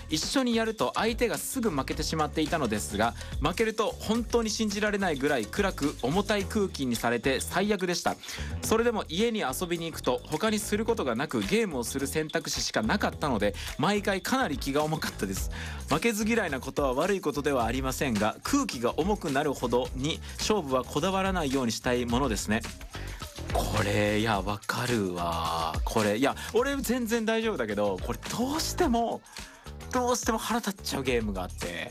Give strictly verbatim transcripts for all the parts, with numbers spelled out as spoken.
一緒にやると相手がすぐ負けてしまっていたのですが、負けると本当に信じられないぐらい暗く重たい空気にされて最悪でした。それでも家に遊びに行くと他にすることがなくゲームをする選択肢しかなかったので、毎回かなり気が重かったです。負けず嫌いなことは悪いことではありませんが、空気が重くなるほどに勝負はこだわらないようにしたいものですね。これいやわかるわ。これいや俺全然大丈夫だけど、これどうしてもどうしても腹立っちゃうゲームがあって、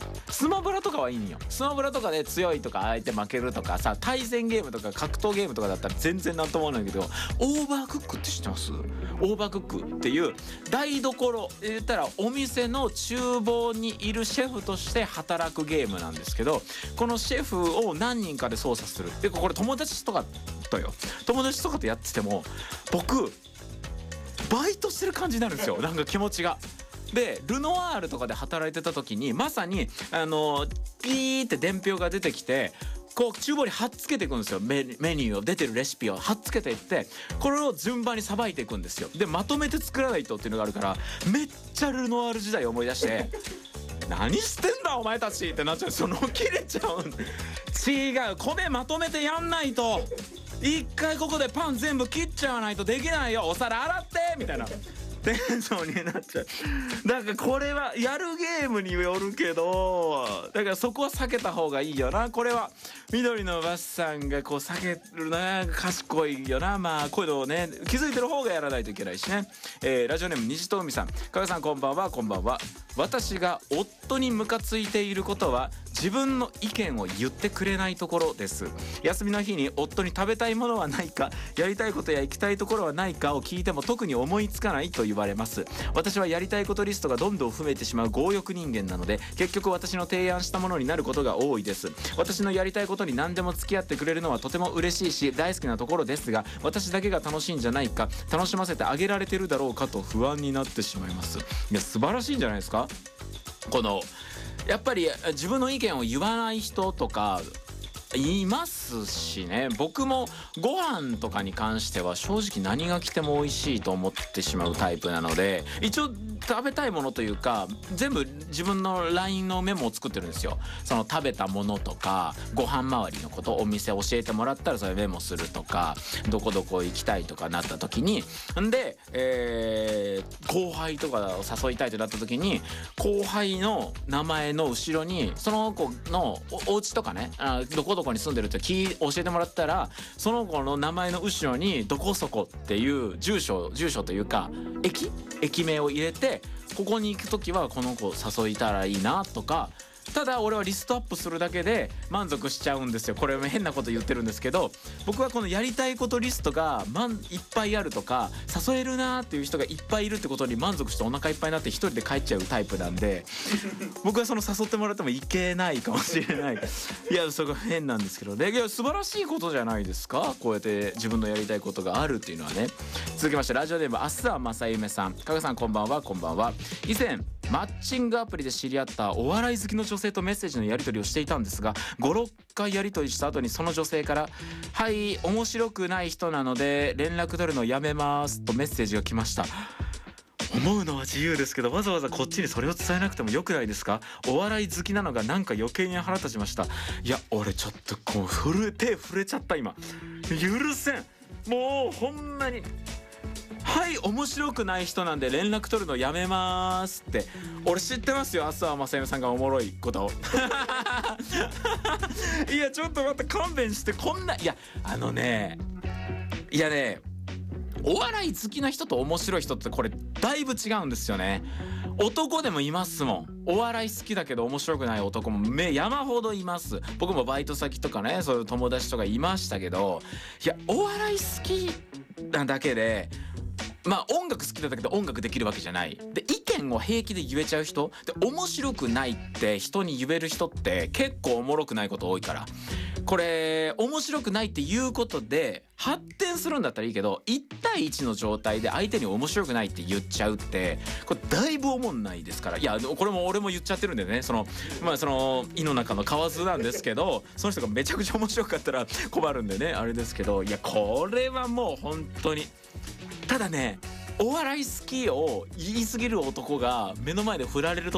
スマブラとかはいいんよ。スマブラとかで強いとか相手負けるとかさ、対戦ゲームとか格闘ゲームとかだったら全然なんとも思うんだけど、オーバークックって知ってます？オーバークックっていう台所言ったらお店の厨房にいるシェフとして働くゲームなんですけど、このシェフを何人かで操作する。でこれ友達とかとよ友達とかとやってても僕バイトしてる感じになるんですよ、なんか気持ちが。でルノワールとかで働いてた時にまさにあのピーって伝票が出てきて、こう厨房に貼っつけていくんですよ。メニューを出てるレシピを貼っつけていって、これを順番にさばいていくんですよ。でまとめて作らないとっていうのがあるから、めっちゃルノワール時代を思い出して何してんだお前たちってなっちゃう。その切れちゃう。違う、米まとめてやんないと、一回ここでパン全部切っちゃわないとできないよ、お皿洗ってみたいなテンションになっちゃう。だからこれはやるゲームによるけど、だからそこは避けた方がいいよな。これは緑のバスさんがこう避けるな、賢いよな。まあこういうのをね気づいてる方がやらないといけないしね。えー、ラジオネーム虹と海さん、加賀さんこんばんは。こんばんは。私が夫にムカついていることは自分の意見を言ってくれないところです。休みの日に夫に食べたいものはないか、やりたいことや行きたいところはないかを聞いても特に思いつかないと言われます。私はやりたいことリストがどんどん増えてしまう強欲人間なので、結局私の提案したものになることが多いです。私のやりたいことに何でも付き合ってくれるのはとても嬉しいし大好きなところですが、私だけが楽しいんじゃないか、楽しませてあげられてるだろうかと不安になってしまいます。いや素晴らしいんじゃないですか。このやっぱり自分の意見を言わない人とかいますしね。僕もご飯とかに関しては正直何が来ても美味しいと思ってしまうタイプなので、一応食べたいものというか全部自分の ライン のメモを作ってるんですよ。その食べたものとかご飯周りのこと、お店教えてもらったらそれメモするとか、どこどこ行きたいとかなった時にんで、えー、後輩とかを誘いたいとなった時に後輩の名前の後ろにその子の お, お家とかね、あどこどこに住んでるって聞教えてもらったら、その子の名前の後ろにどこそこっていう住所住所というか駅駅名を入れて、ここに行く時はこの子誘いたらいいなとか。ただ俺はリストアップするだけで満足しちゃうんですよ。これ変なこと言ってるんですけど、僕はこのやりたいことリストがいっぱいあるとか誘えるなーっていう人がいっぱいいるってことに満足してお腹いっぱいになって一人で帰っちゃうタイプなんで僕はその誘ってもらってもいけないかもしれない。いやそこ変なんですけどね。いや素晴らしいことじゃないですか、こうやって自分のやりたいことがあるっていうのはね。続きましてラジオネームあすはまさゆめさん、加賀さんこんばんは。こんばんは。以前マッチングアプリで知り合ったお笑い好きの女性とメッセージのやり取りをしていたんですが、ご、ろっかいやり取りした後にその女性から「はい面白くない人なので連絡取るのやめます」とメッセージが来ました。思うのは自由ですけどわざわざこっちにそれを伝えなくてもよくないですか。お笑い好きなのがなんか余計に腹立ちました。いや俺ちょっとこう震え手震えちゃった今。許せん、もうほんまにはい面白くない人なんで連絡取るのやめますって。俺知ってますよ、あすはまさゆめさんがおもろいことをいやちょっと待って勘弁して。こんないやあのねいやねお笑い好きな人と面白い人ってこれだいぶ違うんですよね。男でもいますもん。お笑い好きだけど面白くない男もめ山ほどいます。僕もバイト先とかねそういう友達とかいましたけど、いやお笑い好きなだけでまあ音楽好きだけど音楽できるわけじゃない。で意見を平気で言えちゃう人で、面白くないって人に言える人って結構おもろくないこと多いから、これ面白くないっていうことで発展するんだったらいいけど、いち対いちの状態で相手に面白くないって言っちゃうってこれだいぶおもんないですから。いやこれも俺も言っちゃってるんでね、そのまあその胃の中の蛙なんですけど、その人がめちゃくちゃ面白かったら困るんでねあれですけど、いやこれはもう本当にただねお笑い好きを言い過ぎる男が目の前で振られると